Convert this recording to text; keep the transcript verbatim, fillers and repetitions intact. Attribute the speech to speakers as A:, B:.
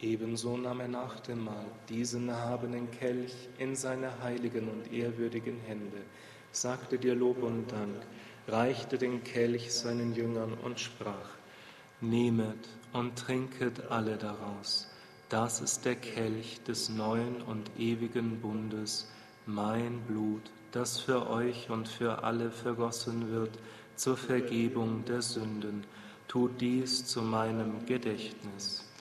A: Ebenso nahm er nach dem Mahl diesen erhabenen Kelch in seine heiligen und ehrwürdigen Hände, sagte dir Lob und Dank, reichte den Kelch seinen Jüngern und sprach: Nehmet und trinket alle daraus. Das ist der Kelch des neuen und ewigen Bundes, mein Blut, das für euch und für alle vergossen wird zur Vergebung der Sünden. Tut dies zu meinem Gedächtnis.